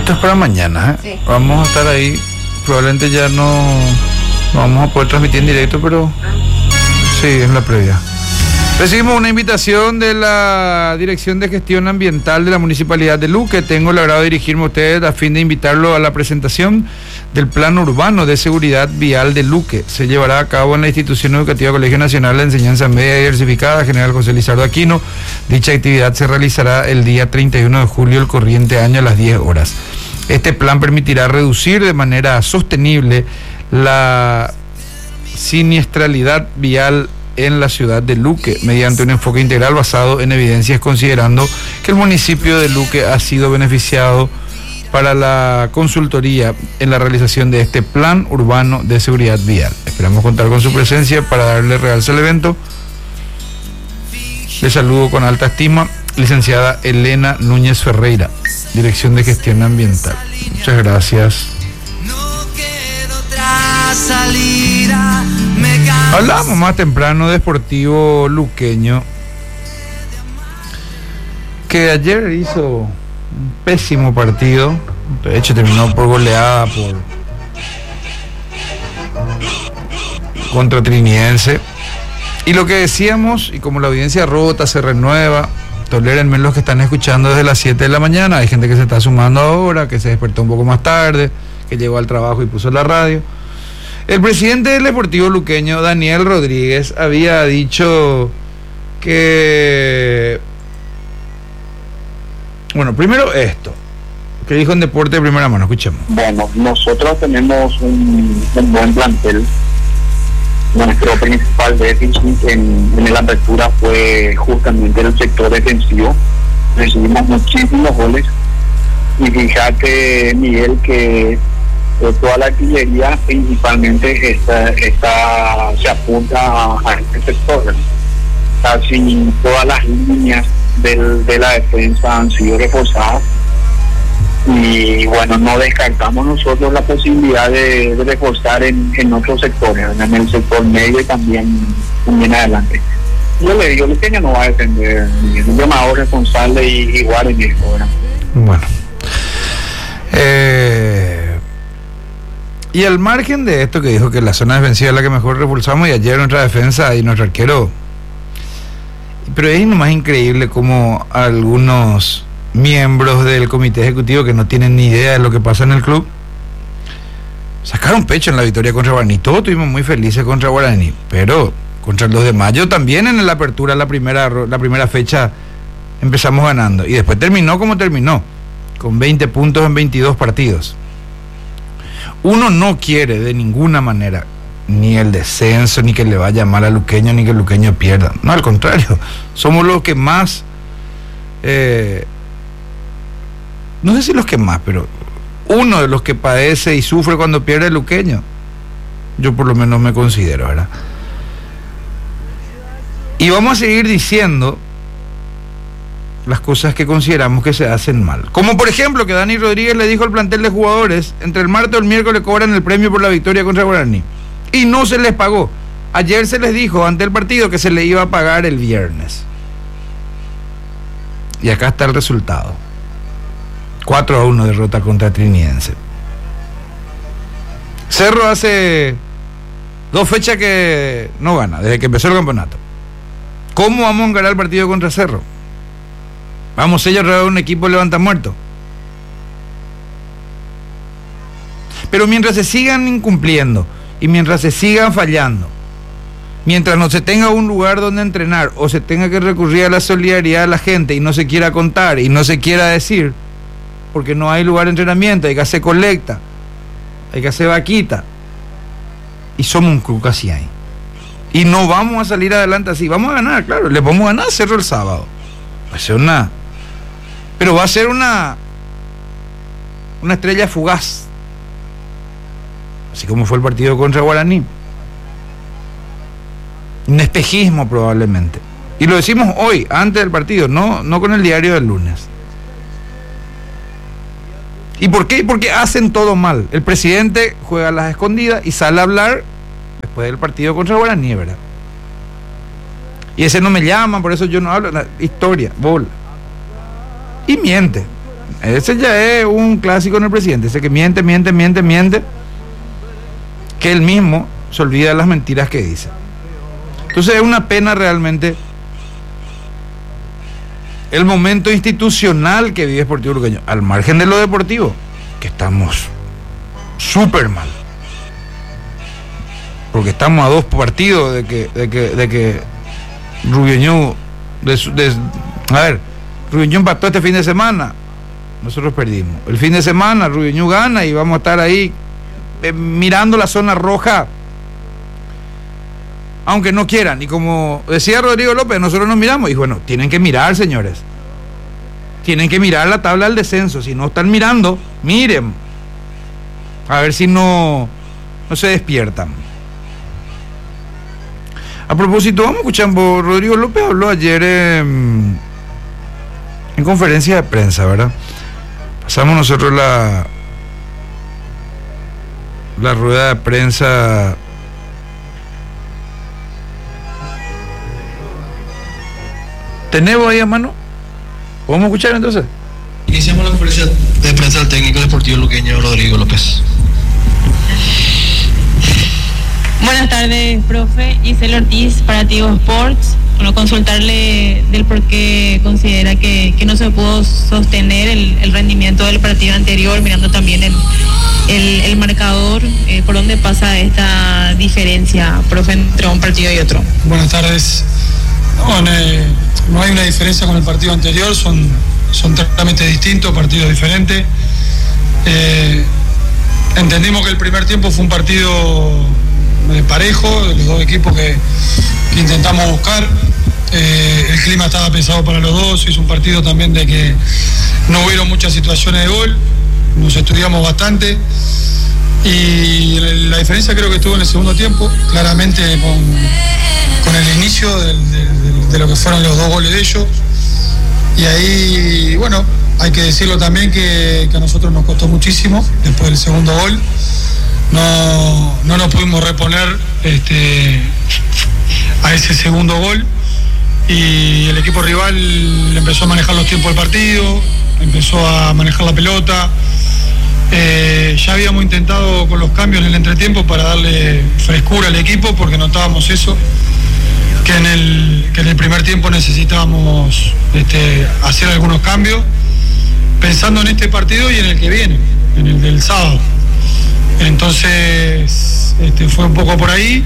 Esto es para mañana, ¿eh? Sí. Vamos a estar ahí. Probablemente ya no vamos a poder transmitir en directo, pero sí, es la previa. Recibimos una invitación de la Dirección de Gestión Ambiental de la Municipalidad de Luque. Tengo el agrado de dirigirme a usted a fin de invitarlo a la presentación del Plan Urbano de Seguridad Vial de Luque. Se llevará a cabo en la Institución Educativa Colegio Nacional de Enseñanza Media y Diversificada General José Lizardo Aquino. Dicha actividad se realizará el día 31 de julio del corriente año a las 10 horas. Este plan permitirá reducir de manera sostenible la siniestralidad vial en la ciudad de Luque, mediante un enfoque integral basado en evidencias, considerando que el municipio de Luque ha sido beneficiado para la consultoría en la realización de este plan urbano de seguridad vial. Esperamos contar con su presencia para darle realce al evento. Le saludo con alta estima, licenciada Elena Núñez Ferreira, Dirección de Gestión Ambiental. Muchas gracias. Hablamos más temprano de Sportivo Luqueño, que ayer hizo un pésimo partido. De hecho terminó por goleada contra Trinidense. Y lo que decíamos, y como la audiencia rota se renueva, tolérenme los que están escuchando desde las 7 de la mañana. Hay gente que se está sumando ahora, que se despertó un poco más tarde, que llegó al trabajo y puso la radio. El presidente del Deportivo Luqueño, Daniel Rodríguez, había dicho que... Bueno, primero esto, que dijo en Deporte de Primera Mano, escuchemos. Bueno, nosotros tenemos un buen plantel. Nuestro principal déficit en la apertura fue justamente el sector defensivo. Recibimos muchísimos goles. Y fíjate, Miguel, que toda la artillería principalmente se apunta a este sector. Casi todas las líneas de la defensa han sido reforzadas. Y bueno, no descartamos nosotros la posibilidad de reforzar en otros sectores, en el sector medio y también adelante. Yo le digo, Luqueño no va a defender, yo me hago responsable y igual en esto, ¿verdad? Bueno. Y al margen de esto que dijo que la zona defensiva es la que mejor reforzamos, y ayer nuestra defensa y nuestro arquero, pero es nomás increíble como algunos miembros del comité ejecutivo que no tienen ni idea de lo que pasa en el club sacaron pecho en la victoria contra Guaraní. Todos estuvimos muy felices contra Guaraní, pero contra el 2 de mayo también en la apertura, la primera fecha empezamos ganando y después terminó como terminó, con 20 puntos en 22 partidos. Uno no quiere de ninguna manera ni el descenso, ni que le vaya mal a Luqueño, ni que el Luqueño pierda. No, al contrario, somos los que más no sé si los que más, pero uno de los que padece y sufre cuando pierde el Luqueño. Yo por lo menos me considero, ¿verdad? Y vamos a seguir diciendo las cosas que consideramos que se hacen mal. Como por ejemplo que Dani Rodríguez le dijo al plantel de jugadores, entre el martes o el miércoles cobran el premio por la victoria contra Guaraní. Y no se les pagó. Ayer se les dijo ante el partido que se le iba a pagar el viernes. Y acá está el resultado. 4-1 derrota contra Trinidense. Cerro hace 2 fechas que no gana, desde que empezó el campeonato. ¿Cómo vamos a ganar el partido contra Cerro? Vamos ellos a regar un equipo levanta muerto. Pero mientras se sigan incumpliendo y mientras se sigan fallando, mientras no se tenga un lugar donde entrenar o se tenga que recurrir a la solidaridad de la gente y no se quiera contar y no se quiera decir, porque no hay lugar de entrenamiento, hay que hacer colecta, hay que hacer vaquita, y somos un club casi ahí. Y no vamos a salir adelante así. Vamos a ganar, claro, le vamos a ganar a Cerro el sábado. Va a ser pero va a ser una estrella fugaz, así como fue el partido contra Guaraní. Un espejismo probablemente. Y lo decimos hoy, antes del partido, no con el diario del lunes. ¿Y por qué? Porque hacen todo mal. El presidente juega a las escondidas y sale a hablar después del partido contra Guaraní, ¿verdad? Y ese no me llama, por eso yo no hablo. Historia, bola. Y miente. Ese ya es un clásico en el presidente, ese que miente, que él mismo se olvida de las mentiras que dice. Entonces es una pena realmente el momento institucional que vive Sportivo Luqueño, al margen de lo deportivo, que estamos súper mal. Porque estamos a 2 partidos de que Rubiñú, Rubiñú empató este fin de semana, nosotros perdimos. El fin de semana Rubiñú gana y vamos a estar ahí mirando la zona roja, aunque no quieran. Y como decía Rodrigo López, nosotros nos miramos y bueno, tienen que mirar, señores, tienen que mirar la tabla del descenso. Si no están mirando, miren, a ver si no se despiertan. A propósito, vamos escuchando, Rodrigo López habló ayer en conferencia de prensa, ¿verdad? Pasamos nosotros la rueda de prensa. ¿Tenemos ahí a mano? ¿Podemos escuchar entonces? Iniciamos la conferencia de prensa del técnico deportivo luqueño Rodrigo López. Buenas tardes, profe. Giselle Ortiz, para Tigo Sports. Bueno, consultarle del por qué considera que no se pudo sostener el rendimiento del partido anterior, mirando también el marcador, por dónde pasa esta diferencia, profe, entre un partido y otro. Buenas tardes. No hay una diferencia con el partido anterior, son totalmente distintos, partidos diferentes. Entendimos que el primer tiempo fue un partido parejo, de los dos equipos que intentamos buscar. El clima estaba pesado para los dos, es un partido también de que no hubieron muchas situaciones de gol, nos estudiamos bastante y la diferencia creo que estuvo en el segundo tiempo, claramente con el inicio de lo que fueron los 2 goles de ellos. Y ahí, bueno, hay que decirlo también que a nosotros nos costó muchísimo después del segundo gol. No nos pudimos reponer a ese segundo gol y el equipo rival empezó a manejar los tiempos del partido, empezó a manejar la pelota. Ya habíamos intentado con los cambios en el entretiempo para darle frescura al equipo, porque notábamos eso, que en el primer tiempo necesitábamos hacer algunos cambios, pensando en este partido y en el que viene, en el del sábado. Entonces fue un poco por ahí.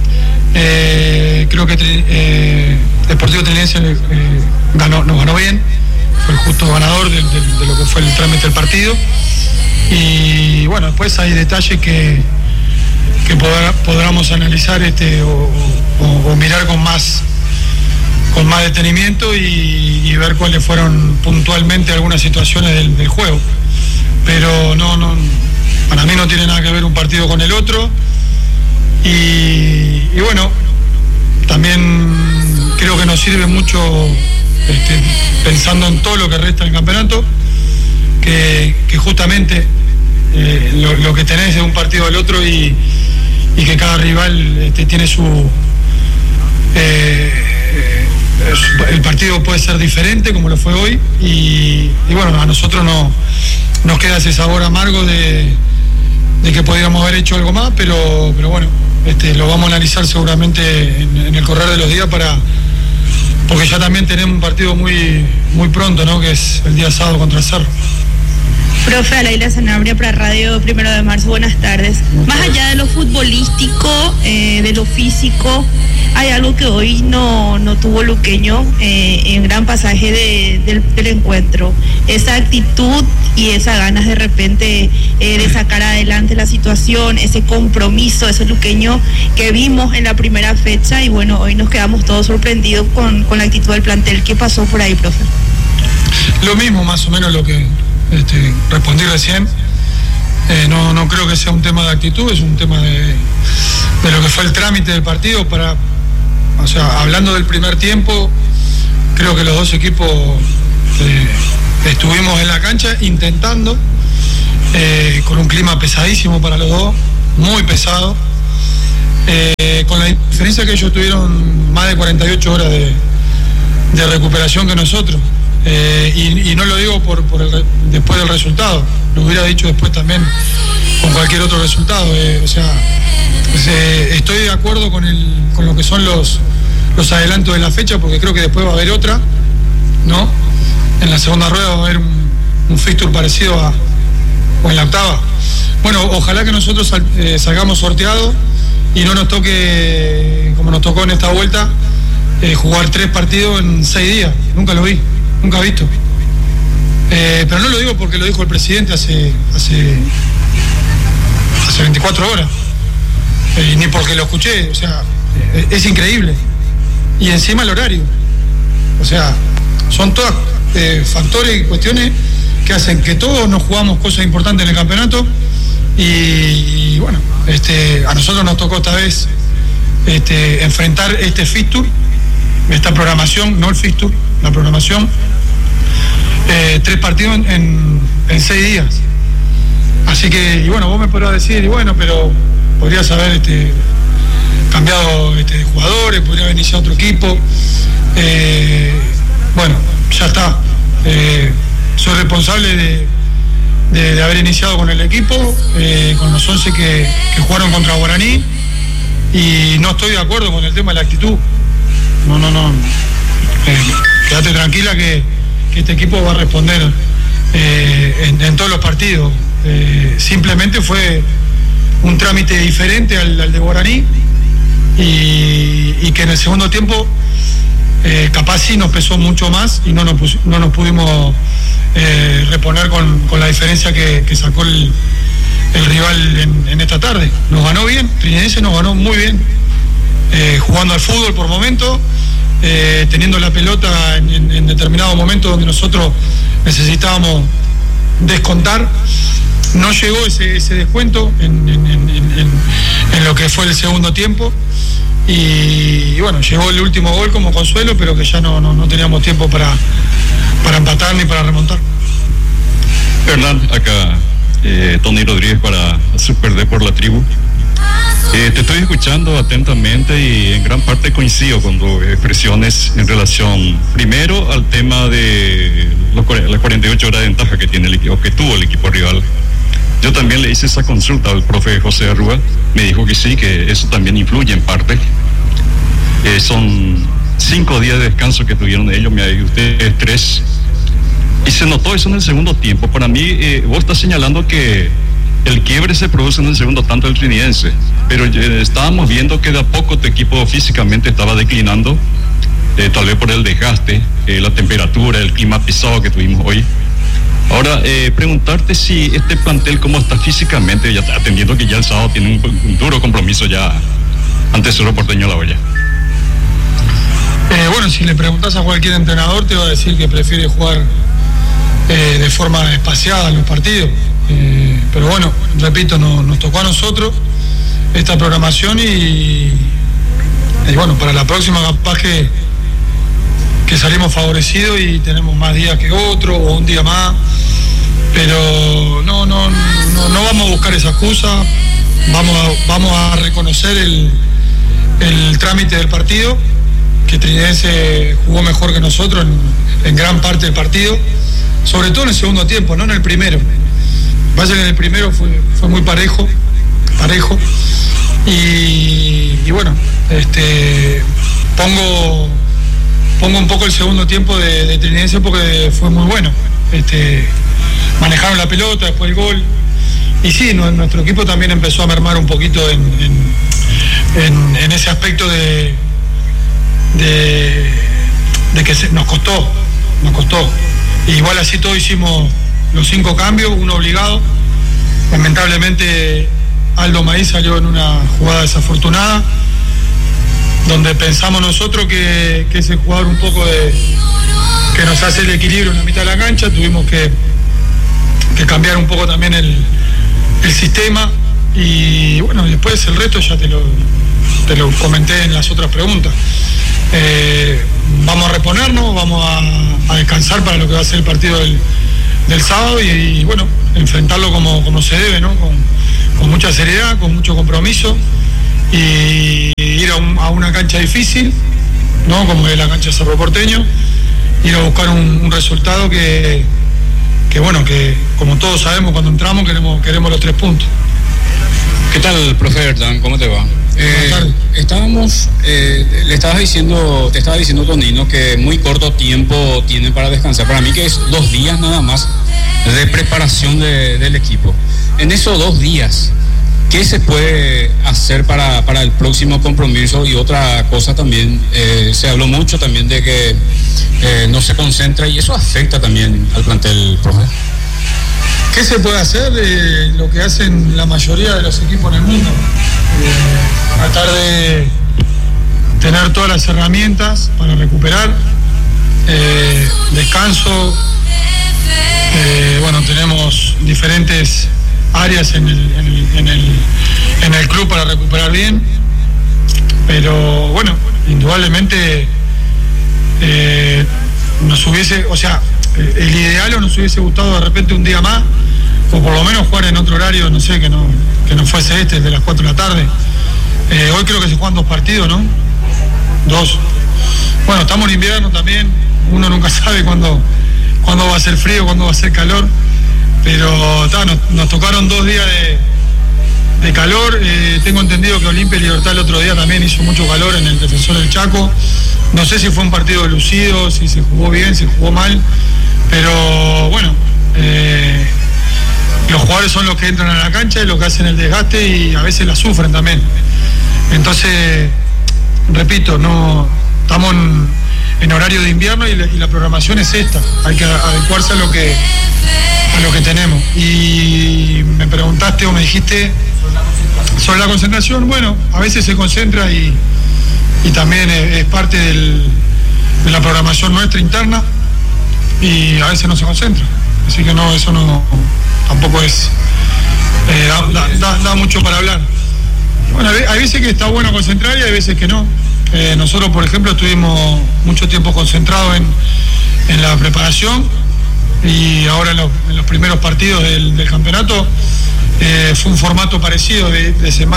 Creo que Deportivo Trinense nos ganó bien, fue el justo ganador de lo que fue el trámite del partido. Y bueno, después hay detalles que podamos analizar o mirar con más detenimiento y ver cuáles fueron puntualmente algunas situaciones del juego. Pero no, para mí no tiene nada que ver un partido con el otro. Y bueno, también creo que nos sirve mucho pensando en todo lo que resta del campeonato, que justamente lo que tenés de un partido al otro y que cada rival tiene el partido puede ser diferente como lo fue hoy y bueno, a nosotros nos queda ese sabor amargo de que podríamos haber hecho algo más, pero bueno, lo vamos a analizar seguramente en el correr de los días porque ya también tenemos un partido muy, muy pronto, ¿no? Que es el día sábado contra el Cerro. Profe, Alaila Sanabria para Radio 1 de Marzo, buenas tardes. Más allá de lo futbolístico, de lo físico, hay algo que hoy no tuvo Luqueño en gran pasaje del encuentro. Esa actitud y esas ganas de repente de sacar adelante la situación, ese compromiso, ese Luqueño que vimos en la primera fecha y bueno, hoy nos quedamos todos sorprendidos con la actitud del plantel. ¿Qué pasó por ahí, profe? Lo mismo, más o menos lo que respondí recién. No creo que sea un tema de actitud, es un tema de lo que fue el trámite del partido. Hablando del primer tiempo, creo que los dos equipos estuvimos en la cancha intentando, con un clima pesadísimo para los dos, muy pesado, con la diferencia que ellos tuvieron más de 48 horas de recuperación que nosotros. Y no lo digo después el resultado. Lo hubiera dicho después también con cualquier otro resultado. Estoy de acuerdo con lo que son los adelantos de la fecha, porque creo que después va a haber otra, ¿no? En la segunda rueda va a haber un fixture parecido o en la octava. Bueno, ojalá que nosotros salgamos sorteados y no nos toque, como nos tocó en esta vuelta, jugar 3 partidos en 6 días. Nunca lo vi, nunca he visto. Pero no lo digo porque lo dijo el presidente hace 24 horas. Ni porque lo escuché, o sea, es increíble. Y encima el horario. O sea, son todas factores y cuestiones que hacen que todos nos jugamos cosas importantes en el campeonato. Y bueno, a nosotros nos tocó esta vez enfrentar este fixture, esta programación, no el fixture, la programación, 3 partidos en 6 días. Así que, y bueno, vos me podrás decir, y bueno, pero podrías haber cambiado de jugadores, podría haber iniciado otro equipo. Bueno, ya está. Soy responsable de haber iniciado con el equipo, con los 11 que jugaron contra Guaraní, y no estoy de acuerdo con el tema de la actitud. No. Quédate tranquila que este equipo va a responder en todos los partidos. Simplemente fue un trámite diferente al de Guaraní, y que en el segundo tiempo capaz sí nos pesó mucho más y no nos pudimos reponer con la diferencia que sacó el rival en esta tarde. Nos ganó bien, Trinidense nos ganó muy bien, jugando al fútbol por momentos, teniendo la pelota en determinado momento donde nosotros necesitábamos descontar. No llegó ese descuento en lo que fue el segundo tiempo, y bueno, llegó el último gol como consuelo, pero que ya no teníamos tiempo para empatar ni para remontar. Hernán, acá Tony Rodríguez para Super D por la Tribu. Te estoy escuchando atentamente y en gran parte coincido con tus expresiones en relación, primero, al tema de las 48 horas de ventaja que tiene el equipo, que tuvo el equipo rival. Yo también le hice esa consulta al profe José Arrúa, me dijo que sí, que eso también influye en parte. Son 5 días de descanso que tuvieron ellos, me ha dicho ustedes 3, y se notó eso en el segundo tiempo. Para mí, vos estás señalando que el quiebre se produce en el segundo tanto del Trinidense, pero estábamos viendo que de a poco tu equipo físicamente estaba declinando, tal vez por el desgaste, la temperatura, el clima pesado que tuvimos hoy. Ahora, preguntarte si este plantel cómo está físicamente, ya atendiendo que ya el sábado tiene un duro compromiso ya ante Cerro Porteño La Olla. Bueno, si le preguntas a cualquier entrenador te va a decir que prefiere jugar de forma espaciada los partidos. Pero bueno, repito, nos tocó a nosotros esta programación y bueno, para la próxima capaz que salimos favorecidos y tenemos más días que otro o un día más, pero no vamos a buscar esa excusa. Vamos a reconocer el trámite del partido, que Trinidense jugó mejor que nosotros en gran parte del partido, sobre todo en el segundo tiempo, no en el primero. Pasa que en el primero fue muy parejo, y bueno, pongo un poco el segundo tiempo de Trinidense porque fue muy bueno. Manejaron la pelota, después el gol, y sí, nuestro equipo también empezó a mermar un poquito en ese aspecto de que nos costó. Igual así todo hicimos los 5 cambios, uno obligado. Lamentablemente Aldo Maíz salió en una jugada desafortunada, donde pensamos nosotros que ese jugador un poco que nos hace el equilibrio en la mitad de la cancha. Tuvimos que cambiar un poco también el sistema, y bueno, después el resto ya te lo comenté en las otras preguntas. Vamos a reponernos, vamos a descansar para lo que va a ser el partido del sábado, y bueno, enfrentarlo como se debe, ¿no? Con mucha seriedad, con mucho compromiso, y ir a una cancha difícil, ¿no? Como es la cancha de Cerro Porteño, ir a buscar un resultado que bueno, que como todos sabemos, cuando entramos queremos los 3 puntos. ¿Qué tal, profe Hernán? ¿Cómo te va? Te estaba diciendo Tonino que muy corto tiempo tienen para descansar. Para mí que es 2 días nada más de preparación del equipo. En esos 2 días, ¿qué se puede hacer para el próximo compromiso? Y otra cosa también, se habló mucho también de que no se concentra y eso afecta también al plantel, profe. ¿Qué se puede hacer? Lo que hacen la mayoría de los equipos en el mundo. Tratar de tener todas las herramientas para recuperar. Descanso. Bueno, tenemos diferentes áreas en el club para recuperar bien. Pero bueno, indudablemente nos hubiese, o sea, el ideal o nos hubiese gustado de repente un día más, o por lo menos jugar en otro horario, no sé, que no fuese el de las 4 de la tarde. Hoy creo que se juegan 2 partidos, ¿no? 2. Bueno, estamos en invierno también, uno nunca sabe cuándo va a ser frío, cuándo va a ser calor, pero nos tocaron 2 días de calor. Tengo entendido que Olimpia y Libertad el otro día también hizo mucho calor en el Defensor del Chaco. No sé si fue un partido lucido, si se jugó bien, si jugó mal, pero bueno, los jugadores son los que entran a la cancha y los que hacen el desgaste y a veces la sufren también. Entonces, repito, no estamos en horario de invierno y la programación es esta, hay que adecuarse a lo que tenemos. Y me preguntaste o me dijiste sobre la concentración. Bueno, a veces se concentra y también es parte de la programación nuestra interna y a veces no se concentra, así que no, eso no tampoco es da mucho para hablar. Bueno, hay veces que está bueno concentrar y hay veces que no. Nosotros, por ejemplo, estuvimos mucho tiempo concentrados en la preparación y ahora en los primeros partidos del campeonato fue un formato parecido de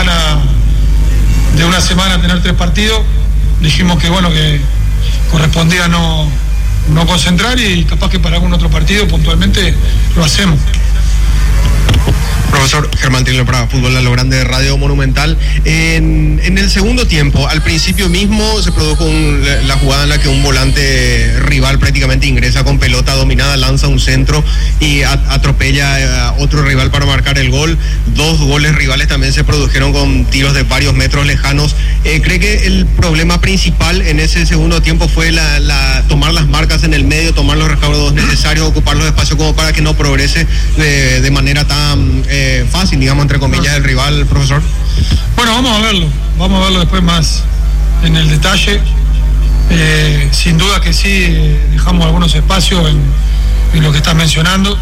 una semana tener 3 partidos. Dijimos que bueno, que correspondía no concentrar y capaz que para algún otro partido puntualmente lo hacemos. Profesor Germán Tillo para Fútbol a lo Grande de Radio Monumental. En el segundo tiempo, al principio mismo se produjo la jugada en la que un volante rival prácticamente ingresa con pelota dominada, lanza un centro y atropella a otro rival para marcar el gol. 2 goles rivales también se produjeron con tiros de varios metros lejanos. ¿Cree que el problema principal en ese segundo tiempo fue tomar las marcas en el medio, tomar los recaudos necesarios, ocupar los espacios como para que no progrese de manera tan fácil, digamos, entre comillas, el rival, profesor? Bueno, vamos a verlo después más en el detalle. Sin duda que sí, dejamos algunos espacios en lo que estás mencionando,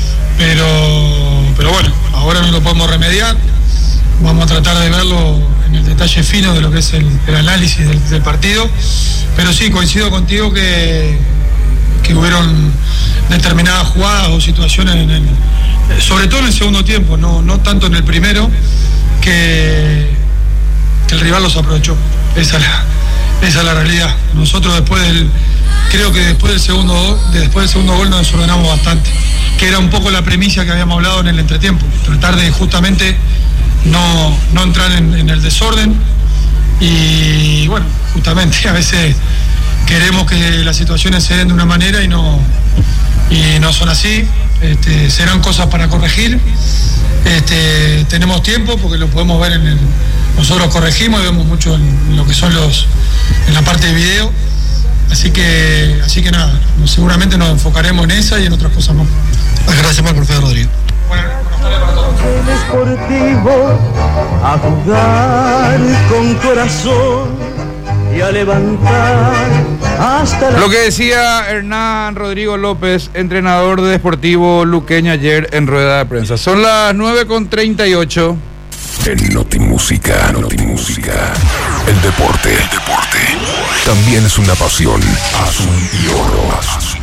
pero bueno, ahora no lo podemos remediar. Vamos a tratar de verlo en el detalle fino de lo que es el análisis del partido, pero sí, coincido contigo que hubieron determinadas jugadas o situaciones sobre todo en el segundo tiempo, no tanto en el primero, que el rival los aprovechó. Esa es la realidad. Nosotros creo que después del segundo gol nos desordenamos bastante, que era un poco la premisa que habíamos hablado en el entretiempo, tratar de justamente no entrar en el desorden y bueno, justamente a veces queremos que las situaciones se den de una manera y no son así. Serán cosas para corregir. Tenemos tiempo porque lo podemos ver nosotros corregimos y vemos mucho en lo que son en la parte de video, así que nada, seguramente nos enfocaremos en esa y en otras cosas más. Agradecemos al profesor Rodrigo. Buenas tardes para todos. Deportivo, a jugar con corazón y a levantar hasta Lo que decía Hernán Rodrigo López, entrenador de Deportivo Luqueño, ayer en rueda de prensa. Son las 9:38. En Notimúsica. El deporte también es una pasión. Azul y oro.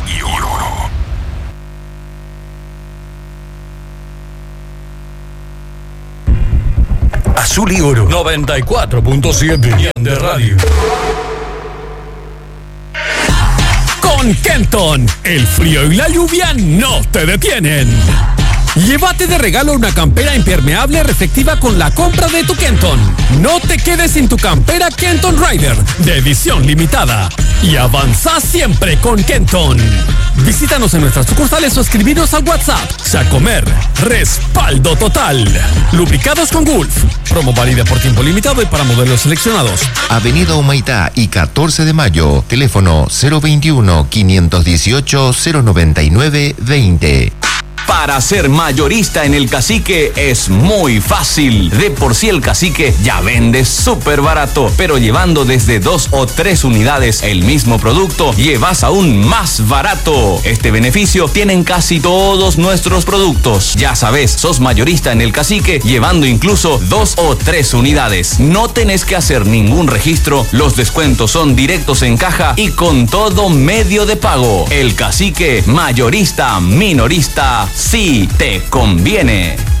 Azul y oro. 94.7 de radio. Con Kenton, el frío y la lluvia no te detienen. Llévate de regalo una campera impermeable reflectiva con la compra de tu Kenton. No te quedes sin tu campera Kenton Rider de edición limitada. Y avanza siempre con Kenton. Visítanos en nuestras sucursales o escribinos al WhatsApp. Sacomer, respaldo total. Lubricados con Gulf. Promo válida por tiempo limitado y para modelos seleccionados. Avenida Humaitá y 14 de mayo. Teléfono 021-518-099-20. Para ser mayorista en El Cacique es muy fácil. De por sí El Cacique ya vende súper barato, pero llevando desde 2 o 3 unidades el mismo producto, llevas aún más barato. Este beneficio tienen casi todos nuestros productos. Ya sabes, sos mayorista en El Cacique llevando incluso 2 o 3 unidades. No tenés que hacer ningún registro, los descuentos son directos en caja y con todo medio de pago. El Cacique, mayorista, minorista, sí te conviene.